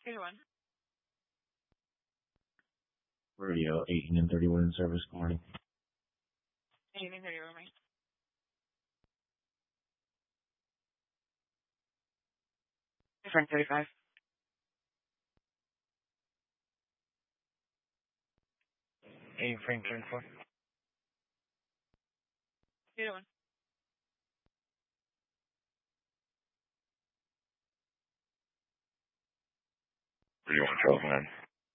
2-1. Radio 18 and 31 in service. Good morning. 18 and 31, right? Frank 35. Frank 34. 2-1. 31 Charles 9.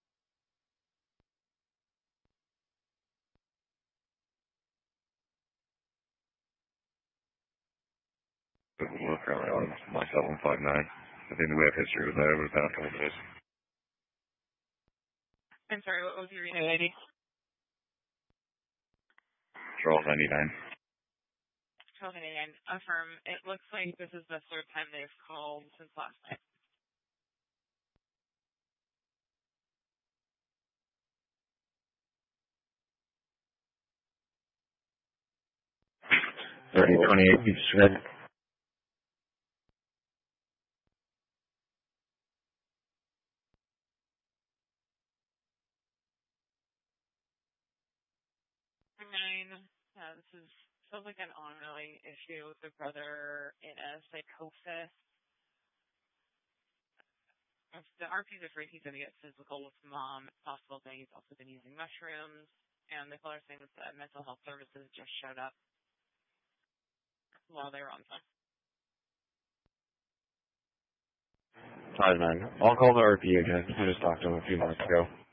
Look currently on myself 159. I think we have history with that over the past couple of days. I'm sorry, what was your unit ID? Charles 99. Charles 99. Affirm. It looks like this is the third time they've called since last night. $30.28 Beach Street. This feels like an ongoing issue with the brother in a psychosis. If the RP's afraid he's going to get physical with mom. It's possible that he's also been using mushrooms. And the caller saying that mental health services just showed up while they were on phone. 5-9. I'll call the RP again. I just talked to him a few minutes ago.